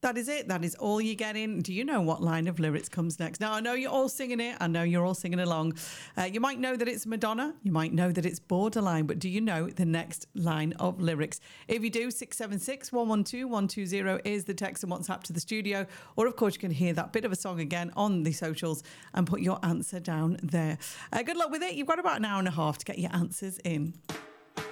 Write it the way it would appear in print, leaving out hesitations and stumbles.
that is it. That is all you're getting. Do you know what line of lyrics comes next? Now, I know you're all singing it. I know you're all singing along. You might know that it's Madonna. You might know that it's Borderline. But do you know the next line of lyrics? If you do, 676 112 120 is the text and WhatsApp to the studio. Or, of course, you can hear that bit of a song again on the socials and put your answer down there. Good luck with it. You've got about an hour and a half to get your answers in.